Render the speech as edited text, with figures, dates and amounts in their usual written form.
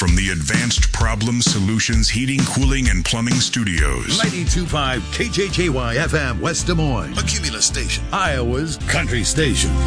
from the Advanced Problem Solutions Heating, Cooling, and Plumbing Studios. 92.5 KJJY FM West Des Moines, a Cumulus station, Iowa's country station.